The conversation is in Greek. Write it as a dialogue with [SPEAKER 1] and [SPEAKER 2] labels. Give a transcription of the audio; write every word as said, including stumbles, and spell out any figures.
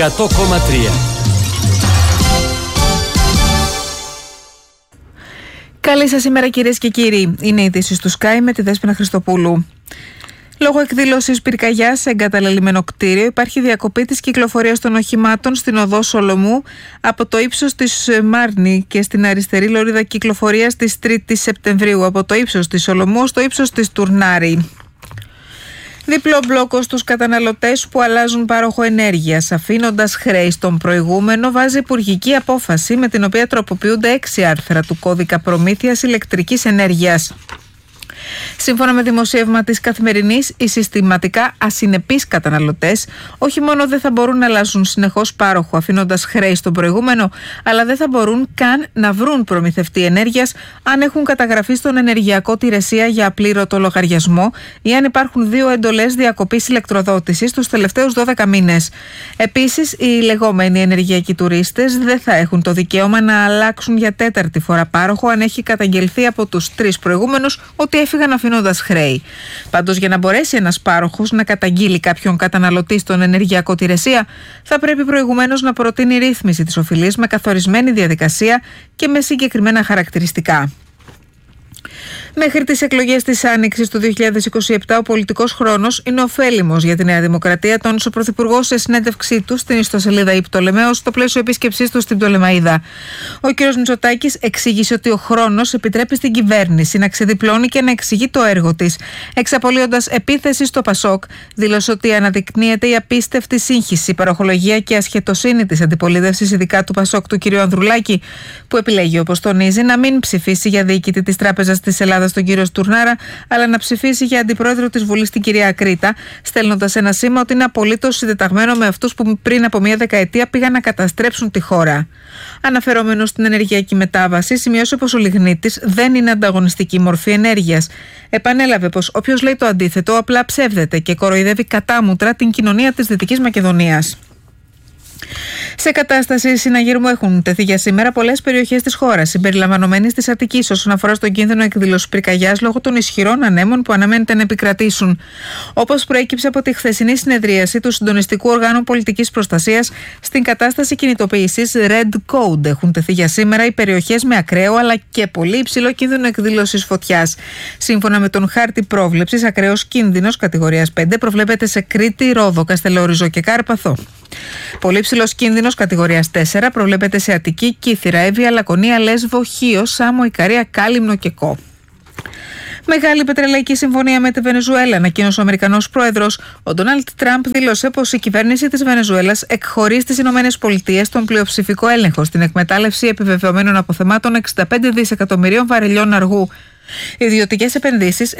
[SPEAKER 1] εκατό κόμμα τρία.
[SPEAKER 2] Καλή σας ημέρα κυρίες και κύριοι. Είναι οι ειδήσεις του Sky με τη Δέσποινα Χριστοπούλου. Λόγω εκδήλωσης πυρκαγιάς σε εγκαταλελειμμένο κτίριο υπάρχει διακοπή της κυκλοφορίας των οχημάτων στην οδό Σολομού από το ύψος της Μάρνη και στην αριστερή λωρίδα κυκλοφορίας της τρίτης Σεπτεμβρίου από το ύψος της Σολομού στο ύψος της Τουρνάρη. Διπλό μπλόκο στους καταναλωτές που αλλάζουν πάροχο ενέργειας, αφήνοντας χρέη στον προηγούμενο, βάζει υπουργική απόφαση με την οποία τροποποιούνται έξι άρθρα του κώδικα προμήθειας ηλεκτρικής ενέργειας. Σύμφωνα με δημοσίευμα της Καθημερινής, οι συστηματικά ασυνεπείς καταναλωτές όχι μόνο δεν θα μπορούν να αλλάζουν συνεχώς πάροχο αφήνοντας χρέη στον προηγούμενο, αλλά δεν θα μπορούν καν να βρουν προμηθευτή ενέργειας αν έχουν καταγραφεί στον ενεργειακό τηρεσία για απλήρωτο λογαριασμό ή αν υπάρχουν δύο εντολές διακοπής ηλεκτροδότησης τους τελευταίους δώδεκα μήνες. Επίσης, οι λεγόμενοι ενεργειακοί τουρίστες δεν θα έχουν το δικαίωμα να αλλάξουν για τέταρτη φορά πάροχο αν έχει καταγγελθεί από τους τρεις προηγούμενους ότι έφυγαν αφήνοντας χρέη. Πάντως, για να μπορέσει ένας πάροχος να καταγγείλει κάποιον καταναλωτή στον ενεργειακό τηρεσία, θα πρέπει προηγουμένως να προτείνει ρύθμιση της οφειλής με καθορισμένη διαδικασία και με συγκεκριμένα χαρακτηριστικά. Μέχρι τις εκλογές της Άνοιξης του δύο χιλιάδες είκοσι επτά, ο πολιτικός χρόνος είναι ωφέλιμος για τη Νέα Δημοκρατία, τόνισε ο Πρωθυπουργός σε συνέντευξή του στην ιστοσελίδα η Πτολεμαίος στο πλαίσιο επίσκεψής του στην Πτολεμαΐδα. Ο κ. Μητσοτάκης εξήγησε ότι ο χρόνος επιτρέπει στην κυβέρνηση να ξεδιπλώνει και να εξηγεί το έργο της. Εξαπολύοντας επίθεση στο Πασόκ, δήλωσε ότι αναδεικνύεται η απίστευτη σύγχυση, παροχολογία και ασχετοσύνη της αντιπολίτευσης, ειδικά του Πασόκ του κ. Ανδρουλάκη, που επιλέγει, όπως τονίζει, να μην ψηφίσει για διοικητή της Τράπεζας της Ελλάδας τον κύριο Στουρνάρα, αλλά να ψηφίσει για αντιπρόεδρο της Βουλής την κυρία Ακρίτα, στέλνοντας ένα σήμα ότι είναι απολύτως συντεταγμένο με αυτούς που πριν από μία δεκαετία πήγαν να καταστρέψουν τη χώρα. Αναφερόμενος στην ενεργειακή μετάβαση, σημειώσε πως ο λιγνίτης δεν είναι ανταγωνιστική μορφή ενέργειας. Επανέλαβε πως όποιος λέει το αντίθετο απλά ψεύδεται και κοροϊδεύει κατάμουτρα την κοινωνία της Δυτικής Μακεδονίας. Σε κατάσταση συναγερμού έχουν τεθεί για σήμερα πολλές περιοχές της χώρας, συμπεριλαμβανομένης της Αττικής, όσον αφορά στον κίνδυνο εκδήλωσης πυρκαγιάς λόγω των ισχυρών ανέμων που αναμένεται να επικρατήσουν. Όπως προέκυψε από τη χθεσινή συνεδρίαση του Συντονιστικού Οργάνου Πολιτικής Προστασίας, στην κατάσταση κινητοποίησης Red Code έχουν τεθεί για σήμερα οι περιοχές με ακραίο αλλά και πολύ υψηλό κίνδυνο εκδήλωσης φωτιάς. Σύμφωνα με τον χάρτη πρόβλεψης, ακραίος κίνδυνος κατηγορίας πέντε προβλέπεται σε Κρήτη, Ρόδο, Καστελόριζο και Κάρπαθο. Πολύ ψηλός κίνδυνος κατηγορίας τέσσερα προβλέπεται σε Αττική, Κύθυρα, Εύβοια, Λακωνία, Λέσβο, Χίο, Σάμο, Ικαρία, Κάλυμνο και Κο. Μεγάλη πετρελαϊκή συμφωνία με τη Βενεζουέλα, ανακοίνωσε ο Αμερικανός πρόεδρος. Ο Ντόναλντ Τραμπ δήλωσε πως η κυβέρνηση της Βενεζουέλας εκχωρεί στις Ηνωμένες Πολιτείες τον πλειοψηφικό έλεγχο στην εκμετάλλευση επιβεβαιωμένων αποθεμάτων εξήντα πέντε δισεκατομμυρίων βαρελιών αργού. Οι ιδιωτικές επενδύσεις